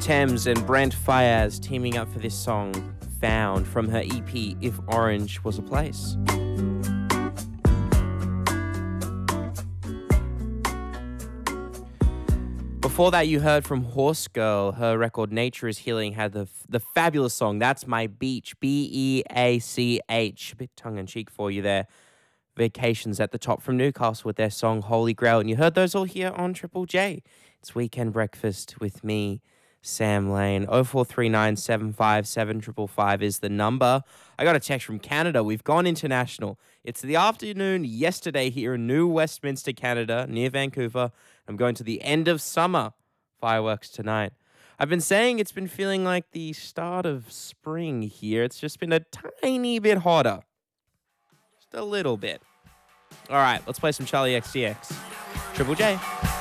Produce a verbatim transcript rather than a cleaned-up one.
Thames and Brent Fayez teaming up for this song, Found, from her E P, If Orange Was a Place. Before that, you heard from Horse Girl. Her record, Nature is Healing, had the the fabulous song, That's My Beach, B E A C H. A bit tongue-in-cheek for you there. Vacations at the top from Newcastle with their song Holy Grail. And you heard those all here on Triple J. It's Weekend Breakfast with me, Sam Lane. oh four three nine, seven five seven, five five five is the number. I got a text from Canada. We've gone international. It's the afternoon yesterday here in New Westminster, Canada, near Vancouver. I'm going to the end of summer fireworks tonight. I've been saying it's been feeling like the start of spring here. It's just been a tiny bit hotter. Just a little bit. All right, let's play some Charlie X C X. Triple J.